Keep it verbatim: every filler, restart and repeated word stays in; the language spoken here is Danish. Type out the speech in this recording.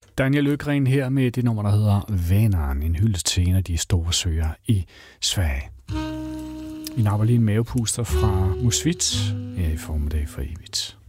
Daniel Øgren her med det nummer, der hedder Vänern, en hyldest til en af de store søer i Sverige. Vi napper lige en mavepuster fra Musvits her i Formiddag for evigt.